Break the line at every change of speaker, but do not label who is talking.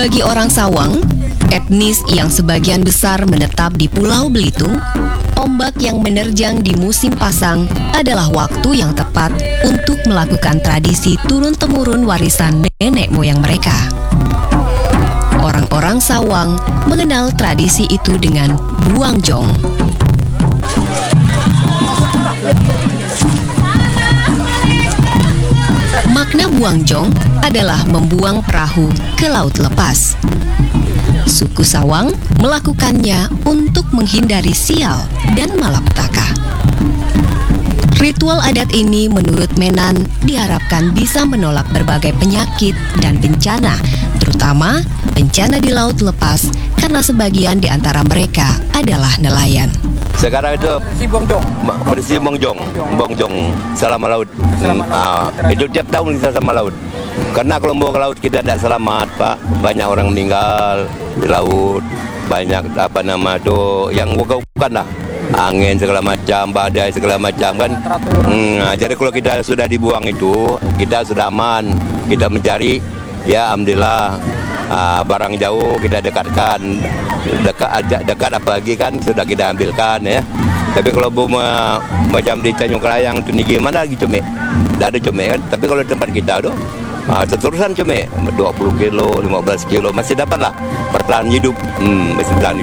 Bagi orang Sawang, etnis yang sebagian besar menetap di Pulau Belitung, ombak yang menerjang di musim pasang adalah waktu yang tepat untuk melakukan tradisi turun-temurun warisan nenek moyang mereka. Orang-orang Sawang mengenal tradisi itu dengan buang jong. Makna buang jong adalah membuang perahu ke laut lepas. Suku Sawang melakukannya untuk menghindari sial dan malapetaka. Ritual adat ini menurut Menan diharapkan bisa menolak berbagai penyakit dan bencana, terutama bencana di laut lepas karena sebagian di antara mereka adalah nelayan.
Sekarang itu bersih bongjong selama laut. Itu tiap tahun kita sama laut. Karena kalau mau ke laut kita tidak selamat, Pak. Banyak orang meninggal di laut. Banyak yang bukan lah. Angin segala macam, badai segala macam kan. Jadi kalau kita sudah dibuang itu, kita sudah aman. Kita mencari, ya alhamdulillah. Barang jauh kita dekatkan, dekat apalagi kan sudah kita ambilkan ya. Tapi kalau macam di Tanjung Kelayang itu gimana lagi cumi? Tidak ada cumi kan. Tapi kalau di tempat kita tuh seterusan cumi 20 kilo, 15 kilo masih dapat lah bertahan hidup, masih bertahan